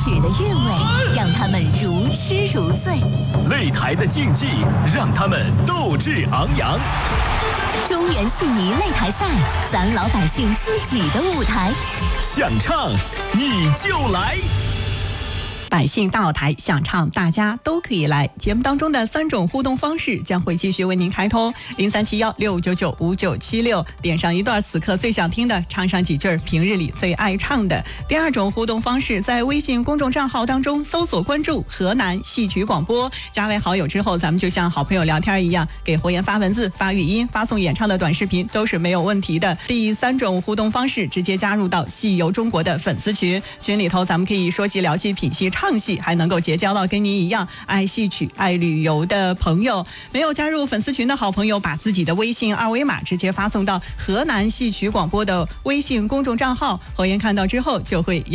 曲的韵味让他们如痴如醉， 擂台的竞技让他们斗志昂扬。 中原戏迷擂台赛，咱老百姓自己的舞台， 想唱你就来。 百姓大舞台，想唱大家都可以来。节目当中的3种互动方式将会继续为您开通，0371659976，点上一段此刻最想听的，唱上几句平日里最爱唱的。第2种互动方式，在微信公众账号当中搜索关注河南戏曲广播，加为好友之后，咱们就像好朋友聊天一样，给活言发文字、发语音、发送演唱的短视频都是没有问题的。第3种互动方式，直接加入到戏游中国的粉丝群，群里头咱们可以说戏聊戏品戏唱戏，还能够结交到跟您一样爱戏曲爱旅游的朋友。没有加入粉丝群的好朋友，把自己的微信2维码直接发送到河南戏曲广播的微信公众账号，活言看到之后就会